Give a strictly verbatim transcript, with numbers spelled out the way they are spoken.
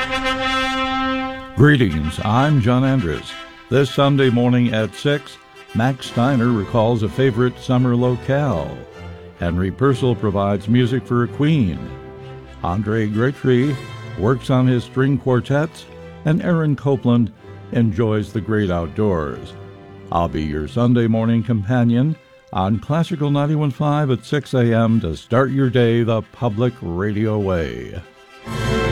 Greetings, I'm John Andrews. This Sunday morning at six, Max Steiner recalls a favorite summer locale. Henry Purcell provides music for a queen. Andre Grétry works on his string quartets, and Aaron Copland enjoys the great outdoors. I'll be your Sunday morning companion on Classical ninety-one point five at six a.m. to start your day the public radio way.